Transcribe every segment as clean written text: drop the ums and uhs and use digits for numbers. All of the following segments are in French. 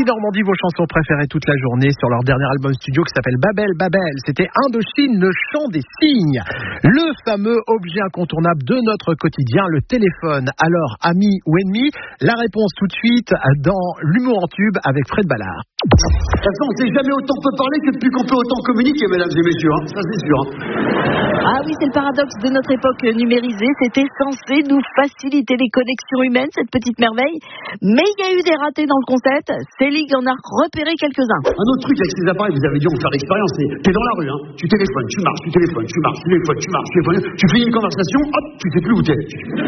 Normandie, vos chansons préférées toute la journée sur leur dernier album studio qui s'appelle Babel Babel. C'était Indochine, le chant des cygnes. Le fameux objet incontournable de notre quotidien, le téléphone. Alors, ami ou ennemi? La réponse tout de suite dans l'humour en tube avec Fred Ballard. De toute façon, on ne sait jamais autant peut parler que depuis qu'on peut autant communiquer, mesdames et messieurs, hein. Ça c'est sûr. Ah oui, c'est le paradoxe de notre époque numérisée. C'était censé nous faciliter les connexions humaines, cette petite merveille. Mais il y a eu des ratés dans le concept. Céline en a repéré quelques-uns. Un autre truc avec ces appareils, vous avez dû en faire l'expérience, c'est t'es dans la rue, hein, tu téléphones, tu marches, tu téléphones, tu marches, tu téléphones, tu marches, tu téléphones, tu finis une conversation, hop, tu sais plus où t'es.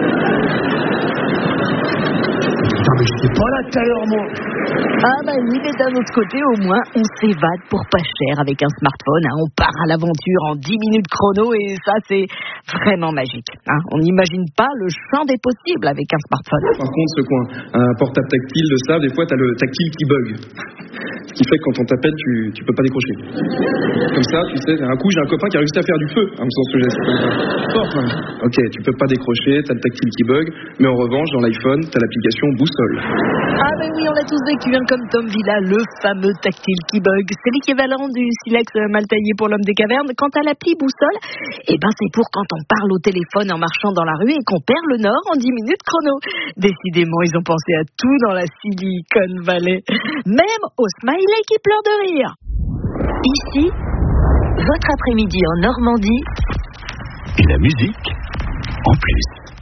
Putain, mais je sais pas là tout à l'heure, moi. Ah bah oui, mais d'un autre côté, au moins, on s'évade pour pas cher avec un smartphone. Hein. On part à l'aventure en 10 minutes chrono et ça, c'est vraiment magique. Hein. On n'imagine pas le champ des possibles avec un smartphone. Par contre, ce coin, un portable tactile de ça, des fois, t'as le tactile qui bug. Ce qui fait que quand on t'appelle, tu peux pas décrocher. Comme ça, tu sais, un coup, j'ai un copain qui a réussi à faire du feu, en me sens ce geste. Fort, même. Ok, tu peux pas décrocher, t'as le tactile qui bug, mais en revanche, dans l'iPhone, t'as l'application boussole. Ah ben oui, on l'a tous vécu, hein, comme Tom Villa, le fameux tactile qui bug. C'est l'équivalent du silex mal taillé pour l'homme des cavernes. Quant à l'appli boussole, eh ben c'est pour quand on parle au téléphone en marchant dans la rue et qu'on perd le nord en 10 minutes chrono. Décidément, ils ont pensé à tout dans la Silicon Valley. Même au smiley qui pleure de rire. Ici, votre après-midi en Normandie. Et la musique en plus.